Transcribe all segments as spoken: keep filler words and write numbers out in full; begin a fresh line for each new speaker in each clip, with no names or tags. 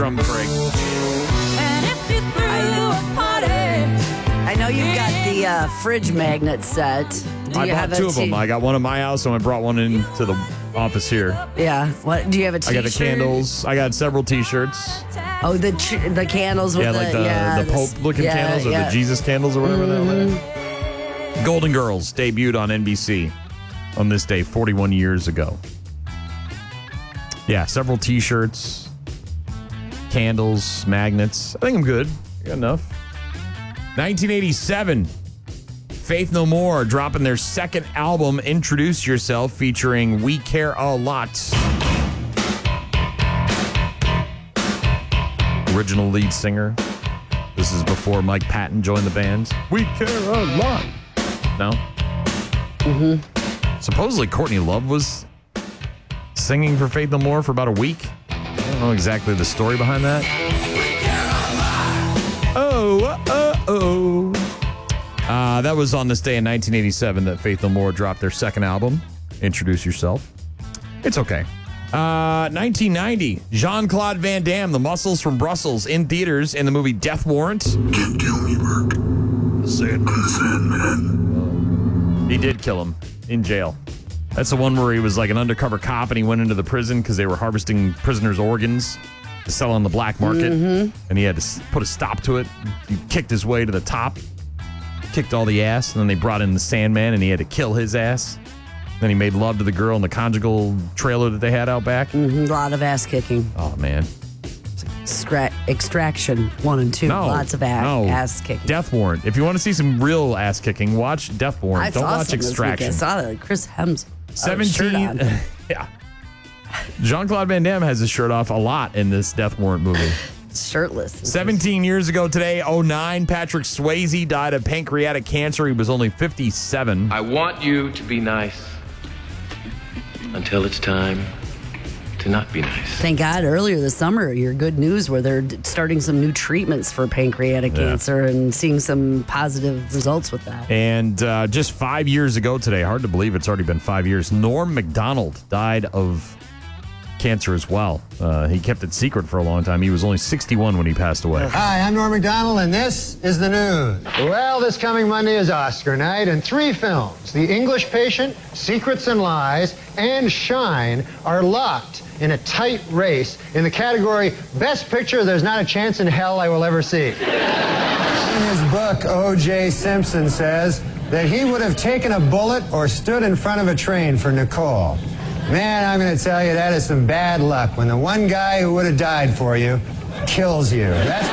drum break.
And if you threw a party.
I know you've got the uh, fridge magnet set. Do
I
you have
bought two
a
of them.
t-
I got one in my house, and I brought one into the office here.
Yeah. What? Do you have a
I
T-shirt?
got the candles. I got several T-shirts.
Oh, the tr- the candles with
Yeah,
the
like the,
yeah,
the Pope-looking
yeah,
candles or
yeah.
the Jesus candles or whatever
Mm-hmm.
they are. Golden Girls debuted on N B C on this day forty-one years ago. Yeah, several T-shirts, candles, magnets. I think I'm good. I got enough. nineteen eighty-seven, Faith No More dropping their second album, Introduce Yourself, featuring We Care a Lot. Original lead singer. This is before Mike Patton joined the band. We care a lot. No? Mm-hmm. Supposedly Courtney Love was singing for Faith No More for about a week. I don't know exactly the story behind that. Oh, oh, oh. Uh, that was on this day in nineteen eighty-seven that Faith No More dropped their second album, Introduce Yourself. It's okay. Uh, nineteen ninety, Jean-Claude Van Damme, The Muscles from Brussels, in theaters in the movie Death Warrant.
Can't kill me, Mark.
Say it.
I'm the Sandman.
He did kill him in jail. That's the one where he was like an undercover cop and he went into the prison because they were harvesting prisoners' organs to sell on the black market.
Mm-hmm.
And he had to s- put a stop to it. He kicked his way to the top, kicked all the ass, and then they brought in the Sandman and he had to kill his ass. Then he made love to the girl in the conjugal trailer that they had out back.
Mhm, a lot of ass kicking.
Oh, man.
Scra- extraction one and two.
No.
Lots of ass,
no.
ass kicking.
Death Warrant. If you want to see some real ass kicking, watch Death Warrant.
I
Don't
saw
watch
some this week.
Extraction.
I saw that Chris Hemsworth.
seventeen Yeah. Jean-Claude Van Damme has his shirt off a lot in this Death Warrant movie.
Shirtless.
seventeen years ago today, oh nine, Patrick Swayze died of pancreatic cancer. He was only fifty-seven.
I want you to be nice until it's time to not be nice.
Thank God earlier this summer, your good news where they're d- starting some new treatments for pancreatic
Yeah.
cancer and seeing some positive results with that.
And uh, just five years ago today, hard to believe it's already been five years, Norm Macdonald died of cancer as well. Uh, he kept it secret for a long time. He was only sixty-one when he passed away.
Hi, I'm Norm Macdonald, and this is the news. Well, this coming Monday is Oscar night, and three films, The English Patient, Secrets and Lies, and Shine, are locked in a tight race in the category Best Picture There's Not a Chance in Hell I Will Ever See. In his book, O J Simpson says that he would have taken a bullet or stood in front of a train for Nicole. Man, I'm going to tell you, that is some bad luck when the one guy who would have died for you kills you. That's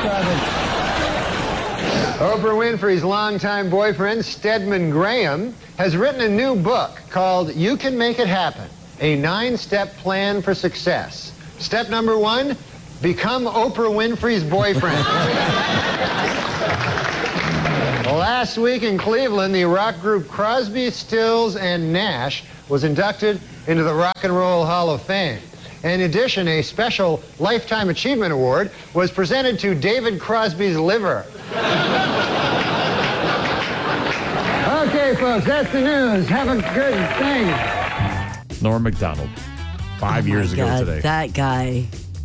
probably... Oprah Winfrey's longtime boyfriend, Stedman Graham, has written a new book called You Can Make It Happen, a nine-step plan for success. Step number one, become Oprah Winfrey's boyfriend. Last week in Cleveland, the rock group Crosby, Stills, and Nash was inducted into the Rock and Roll Hall of Fame. In addition, a special Lifetime Achievement Award was presented to David Crosby's liver. Okay, folks, that's the news. Have a good thing.
Norm Macdonald, five
Oh
years
my
ago
God,
today.
That guy.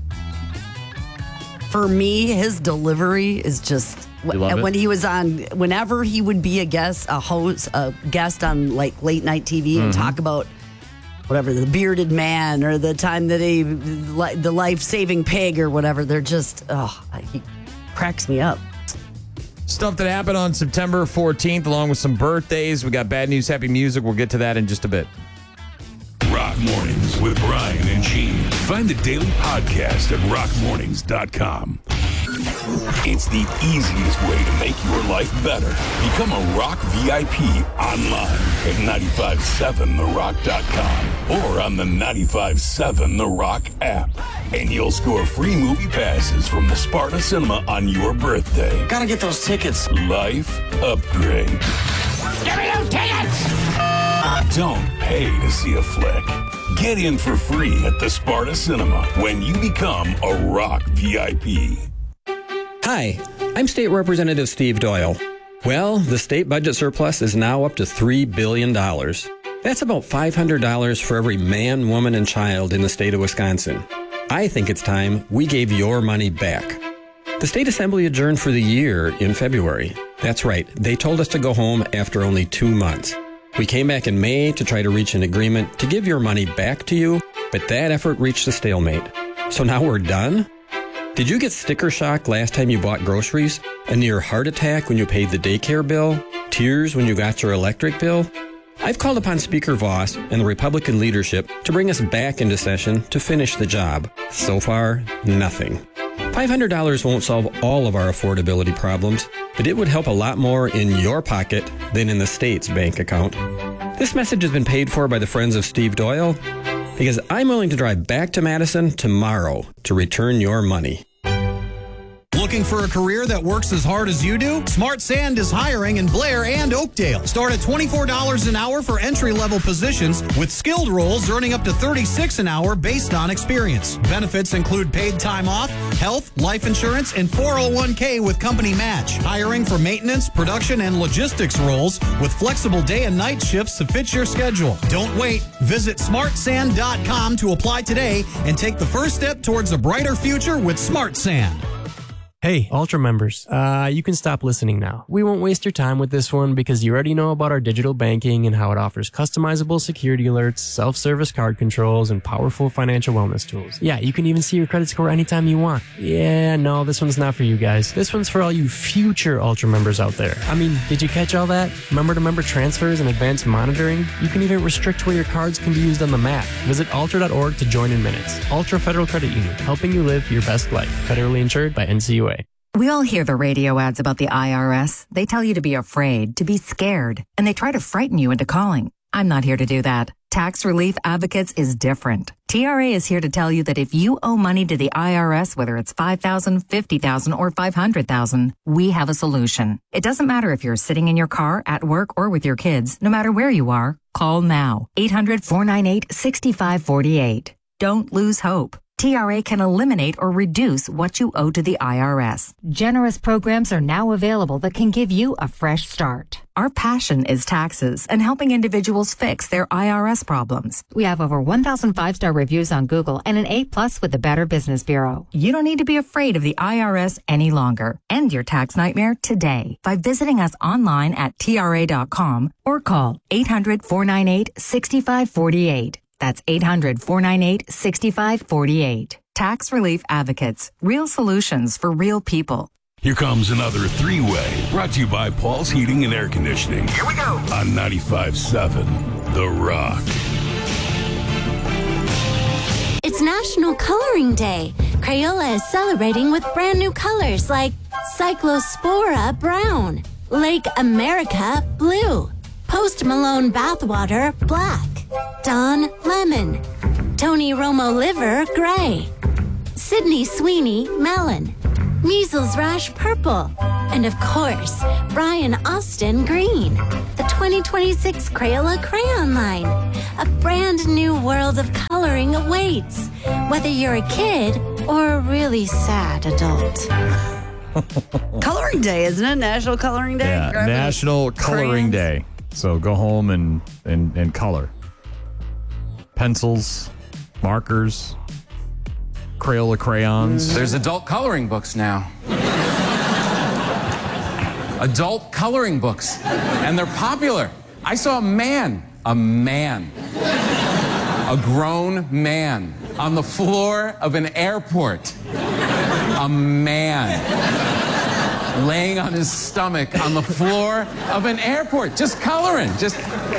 For me, his delivery is just.
You love it?
When he was on, whenever he would be a guest, a host, a guest on like late night T V and
Mm-hmm.
talk about whatever, the bearded man or the time that he, the life saving pig or whatever, they're just, oh, he cracks me up.
Stuff that happened on September fourteenth, along with some birthdays. We got bad news, happy music. We'll get to that in just a bit.
Rock Mornings with Brian and Gene. Find the daily podcast at rock mornings dot com. It's the easiest way to make your life better. Become a Rock V I P online at nine five seven the rock dot com or on the nine five seven The Rock app. And you'll score free movie passes from the Sparta Cinema on your birthday.
Gotta get those tickets.
Life upgrade.
Give me those tickets!
Don't pay to see a flick. Get in for free at the Sparta Cinema when you become a Rock V I P.
Hi, I'm State Representative Steve Doyle. Well, the state budget surplus is now up to three billion dollars. That's about five hundred dollars for every man, woman, and child in the state of Wisconsin. I think it's time we gave your money back. The State Assembly adjourned for the year in February. That's right, they told us to go home after only two months. We came back in May to try to reach an agreement to give your money back to you, but that effort reached a stalemate. So now we're done? Did you get sticker shock last time you bought groceries? A near heart attack when you paid the daycare bill? Tears when you got your electric bill? I've called upon Speaker Voss and the Republican leadership to bring us back into session to finish the job. So far, nothing. five hundred dollars won't solve all of our affordability problems, but it would help a lot more in your pocket than in the state's bank account. This message has been paid for by the Friends of Steve Doyle, because I'm willing to drive back to Madison tomorrow to return your money.
Looking for a career that works as hard as you do? Smart Sand is hiring in Blair and Oakdale. Start at twenty-four dollars an hour for entry-level positions, with skilled roles earning up to thirty-six dollars an hour based on experience. Benefits include paid time off, health, life insurance, and four oh one k with company match. Hiring for maintenance, production, and logistics roles with flexible day and night shifts to fit your schedule. Don't wait. Visit smart sand dot com to apply today and take the first step towards a brighter future with Smart Sand.
Hey, Ultra members, uh, you can stop listening now. We won't waste your time with this one because you already know about our digital banking and how it offers customizable security alerts, self-service card controls, and powerful financial wellness tools. Yeah, you can even see your credit score anytime you want. Yeah, no, this one's not for you guys. This one's for all you future Ultra members out there. I mean, did you catch all that? Member-to-member transfers and advanced monitoring? You can even restrict where your cards can be used on the map. Visit ultra dot org to join in minutes. Ultra Federal Credit Union, helping you live your best life. Federally insured by N C U A.
We all hear the radio ads about the I R S. They tell you to be afraid, to be scared, and they try to frighten you into calling. I'm not here to do that. Tax Relief Advocates is different. T R A is here to tell you that if you owe money to the I R S, whether it's five thousand dollars, fifty thousand dollars, or five hundred thousand dollars, we have a solution. It doesn't matter if you're sitting in your car, at work, or with your kids. No matter where you are, call now. eight hundred, four nine eight, six five four eight. Don't lose hope. T R A can eliminate or reduce what you owe to the I R S.
Generous programs are now available that can give you a fresh start.
Our passion is taxes and helping individuals fix their I R S problems.
We have over one thousand five-star reviews on Google and an A plus with the Better Business Bureau.
You don't need to be afraid of the I R S any longer. End your tax nightmare today by visiting us online at T R A dot com or call eight hundred, four nine eight, six five four eight. That's eight hundred, four nine eight, six five four eight. Tax Relief Advocates. Real solutions for real people.
Here comes another three-way, brought to you by Paul's Heating and Air Conditioning.
Here we go.
On ninety-five point seven, The Rock.
It's National Coloring Day. Crayola is celebrating with brand new colors like Cyclospora Brown, Lake America Blue, Post Malone Bathwater Black, Dawn Lemon, Tony Romo Liver Gray, Sydney Sweeney Melon, Measles Rash Purple, and of course, Brian Austin Green. The twenty twenty-six Crayola Crayon Line. A brand new world of coloring awaits, whether you're a kid or a really sad adult.
Coloring Day, isn't it? National Coloring Day?
Yeah,
Grab
National Coloring
crayons.
Day. So go home and, and, and color. Pencils, markers, Crayola crayons.
There's adult coloring books now. Adult coloring books. And they're popular. I saw a man, a man, a grown man on the floor of an airport. A man laying on his stomach on the floor of an airport, just coloring, just...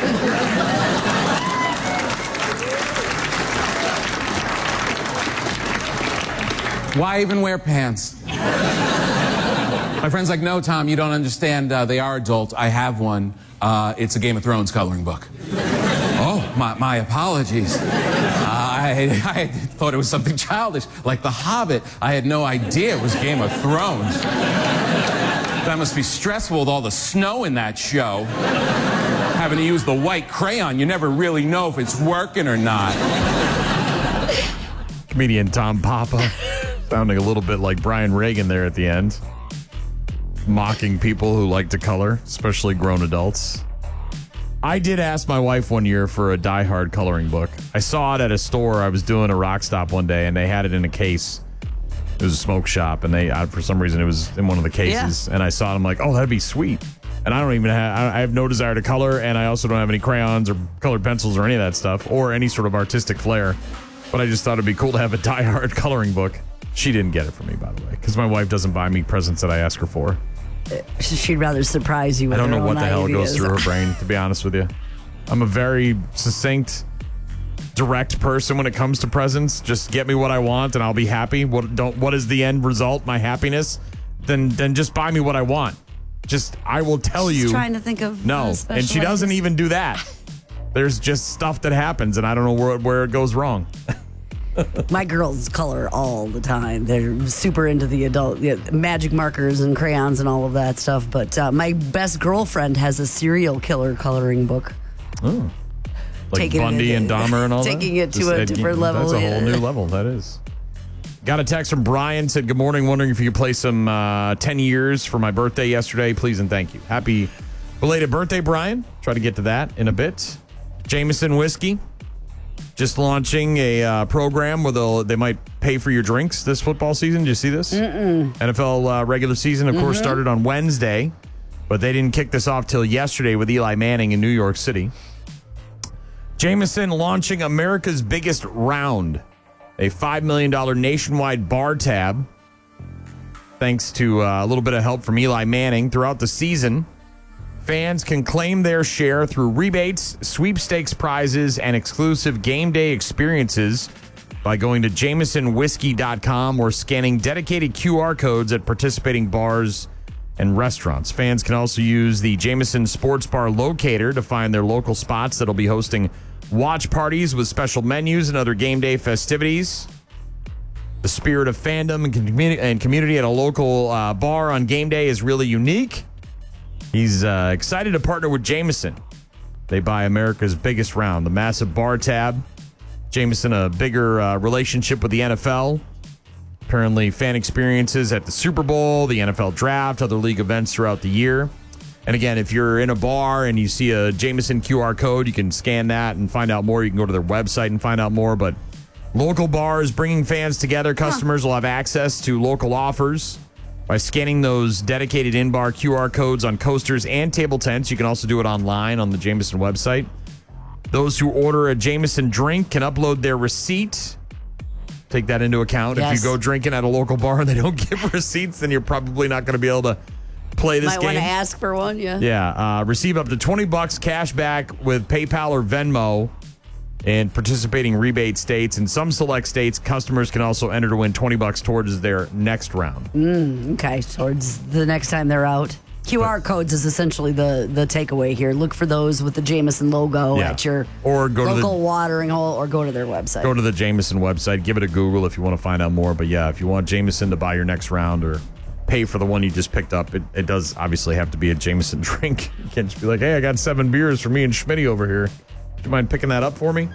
Why even wear pants? My friend's like, no, Tom, you don't understand. Uh, they are adult. I have one. Uh, it's a Game of Thrones coloring book. Oh, my, my apologies. Uh, I, I thought it was something childish, like The Hobbit. I had no idea it was Game of Thrones. That must be stressful with all the snow in that show. Having to use the white crayon, you never really know if it's working or not.
Comedian Tom Papa, sounding a little bit like Brian Reagan there at the end. Mocking people who like to color, especially grown adults. I did ask my wife one year for a Die Hard coloring book. I saw it at a store. I was doing a rock stop one day, and they had it in a case. It was a smoke shop, and they, uh, for some reason, it was in one of the cases. Yeah. And I saw it. I'm like, oh, that'd be sweet. And I don't even have, I have no desire to color, and I also don't have any crayons or colored pencils or any of that stuff, or any sort of artistic flair. But I just thought it'd be cool to have a Die Hard coloring book. She didn't get it for me, by the way, because my wife doesn't buy me presents that I ask her for.
She'd rather surprise you with
I don't
her
know what
own
the hell
ideas.
goes through her brain, to be honest with you. I'm a very succinct, direct person when it comes to presents. Just get me what I want and I'll be happy. What don't what is the end result? My happiness? Then then just buy me what I want. Just I will tell
She's
you.
trying to think of
no,
uh, special
and she doesn't
items.
even do that. There's just stuff that happens, and I don't know where where it goes wrong.
My girls color all the time. They're super into the adult yeah, magic markers and crayons and all of that stuff. But uh, my best girlfriend has a serial killer coloring book.
Oh. Like
Taking
Bundy
it-
and Dahmer and all that?
taking it to
Just,
a
uh,
different level,
That's a
yeah.
whole new level. That is. Got a text from Brian. Said, good morning. Wondering if you could play some uh, ten years for my birthday yesterday. Please and thank you. Happy belated birthday, Brian. Try to get to that in a bit. Jameson Whiskey. Just launching a uh, program where they'll, they might pay for your drinks this football season. Did you see this?
Mm-mm.
N F L uh, regular season, of course,
Mhm.
started on Wednesday, but they didn't kick this off till yesterday with Eli Manning in New York City. Jameson launching America's biggest round, a five million dollars nationwide bar tab, thanks to uh, a little bit of help from Eli Manning throughout the season. Fans can claim their share through rebates, sweepstakes prizes, and exclusive game day experiences by going to jameson whiskey dot com or scanning dedicated Q R codes at participating bars and restaurants. Fans can also use the Jameson Sports Bar Locator to find their local spots that'll be hosting watch parties with special menus and other game day festivities. The spirit of fandom and, communi- and community at a local uh, bar on game day is really unique. He's uh, excited to partner with Jameson. They buy America's biggest round, the massive bar tab. Jameson, a bigger uh, relationship with the N F L. Apparently, fan experiences at the Super Bowl, the N F L Draft, other league events throughout the year. And again, if you're in a bar and you see a Jameson Q R code, you can scan that and find out more. You can go to their website and find out more. But local bars bringing fans together. Customers huh. will have access to local offers by scanning those dedicated in-bar Q R codes on coasters and table tents. You can also do it online on the Jameson website. Those who order a Jameson drink can upload their receipt. Take that into account.
Yes.
If you go drinking at a local bar and they don't give receipts, then you're probably not going to be able to play this
Might
game.
want to ask for one, yeah.
Yeah. Uh, receive up to twenty bucks cash back with PayPal or Venmo in participating rebate states. In some select states, customers can also enter to win twenty bucks towards their next round.
Mm, okay, towards the next time they're out. Q R codes is essentially the, the takeaway here. Look for those with the Jameson logo
Yeah.
at your
Or go to the-
local watering hole or go to their website.
Go to the Jameson website. Give it a Google if you want to find out more. But yeah, if you want Jameson to buy your next round or pay for the one you just picked up, it, it does obviously have to be a Jameson drink. You can't just be like, hey, I got seven beers for me and Schmitty over here. Do you mind picking that up for me?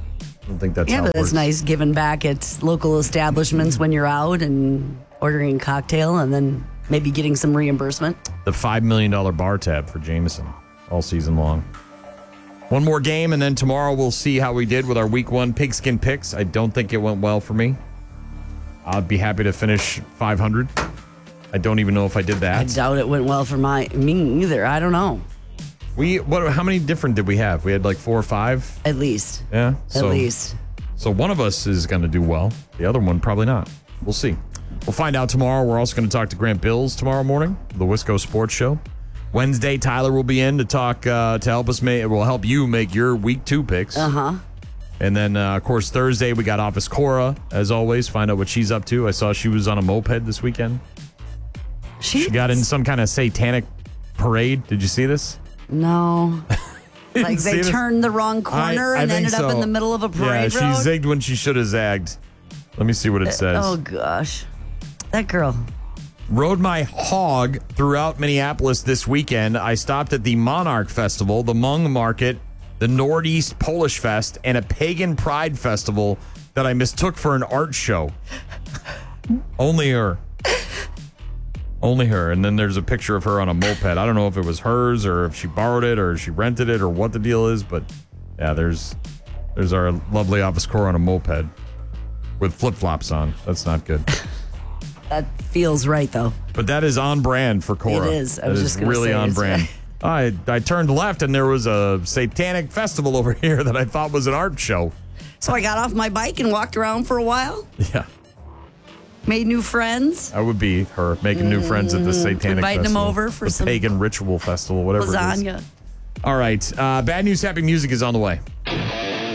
I don't think that's
yeah,
how
but
it
it's
works.
nice giving back at local establishments when you're out and ordering a cocktail and then maybe getting some reimbursement.
The five million dollars bar tab for Jameson all season long. One more game, and then tomorrow we'll see how we did with our week one pigskin picks. I don't think it went well for me. I'd be happy to finish five hundred. I don't even know if I did that.
I doubt it went well for my me either. I don't know.
We what? How many different did we have? We had like four or five?
At least.
Yeah?
At least.
So one of us is going to do well. The other one probably not. We'll see. We'll find out tomorrow. We're also going to talk to Grant Bills tomorrow morning, the Wisco Sports Show. Wednesday, Tyler will be in to talk, uh, to help us make, will help you make your week two picks.
Uh-huh.
And then, uh, of course, Thursday, we got Office Cora, as always. Find out what she's up to. I saw she was on a moped this weekend.
She,
she got in some kind of satanic parade. Did you see this?
No. Like
see
they
this?
turned the wrong corner
I- I
and
think
ended up
so.
in the middle of a parade
Yeah,
road?
she zigged when she should have zagged. Let me see what it says.
Oh, gosh. That girl.
Rode my hog throughout Minneapolis this weekend. I stopped at the Monarch Festival, the Hmong Market, the Northeast Polish Fest, and a pagan pride festival that I mistook for an art show. Only her. Only her. And then there's a picture of her on a moped. I don't know if it was hers or if she borrowed it or she rented it or what the deal is, but yeah, there's there's our lovely office Cora on a moped with flip-flops on. That's not good.
That feels right, though.
But that is on brand for Cora.
It is. I
That
was
is
just going to
really
say
on
it's
brand.
right.
I I turned left and there was a satanic festival over here that I thought was an art show.
So I got off my bike and walked around for a while.
Yeah.
Made new friends.
That would be her making new friends at the satanic
Inviting
festival.
them over for
the
some
pagan ritual festival, whatever it is.
lasagna.
All right. Uh, Bad News Happy Music is on the way.